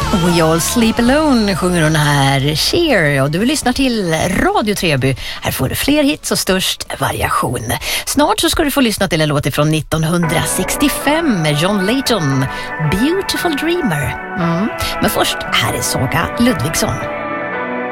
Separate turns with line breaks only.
We all sleep alone sjunger hon här, Cher, och du lyssnar till Radio Treby. Här får du fler hits och störst variation. Snart så ska du få lyssna till en låt från 1965 med John Layton, Beautiful Dreamer. Men först, här är Saga Ludvigsson.